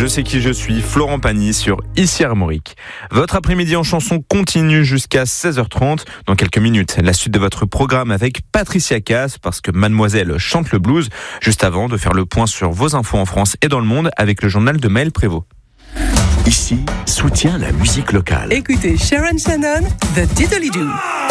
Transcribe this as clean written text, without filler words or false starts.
Je sais qui je suis, Florent Pagny sur Ici Armorique. Votre après-midi en chanson continue jusqu'à 16h30. Dans quelques minutes, la suite de votre programme avec Patricia Cass, parce que Mademoiselle chante le blues, juste avant de faire le point sur vos infos en France et dans le monde avec le journal de Maël Prévost. Ici, soutient la musique locale. Écoutez Sharon Shannon, The Diddly-Doo.